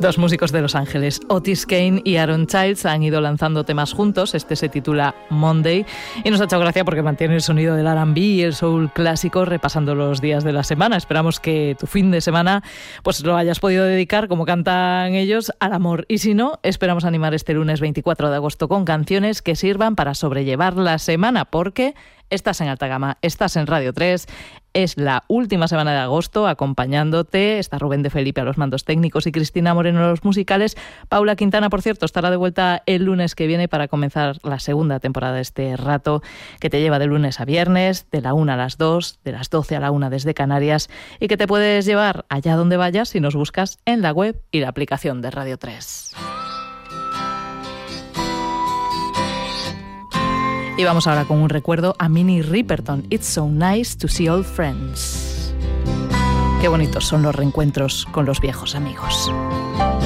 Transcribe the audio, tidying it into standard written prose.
Dos músicos de Los Ángeles, Otis Kane y Aaron Childs, han ido lanzando temas juntos. Este se titula Monday y nos ha hecho gracia porque mantiene el sonido del R&B y el soul clásico repasando los días de la semana. Esperamos que tu fin de semana pues lo hayas podido dedicar, como cantan ellos, al amor. Y si no, esperamos animar este lunes 24 de agosto con canciones que sirvan para sobrellevar la semana, porque estás en Alta Gama, estás en Radio 3, es la última semana de agosto acompañándote. Está Rubén de Felipe a los mandos técnicos y Cristina Moreno a los musicales. Paula Quintana, por cierto, estará de vuelta el lunes que viene para comenzar la segunda temporada de este rato que te lleva de lunes a viernes, de la 1 a las 2, de las 12 a la 1 desde Canarias, y que te puedes llevar allá donde vayas si nos buscas en la web y la aplicación de Radio 3. Y vamos ahora con un recuerdo a Minnie Riperton. It's so nice to see old friends. Qué bonitos son los reencuentros con los viejos amigos.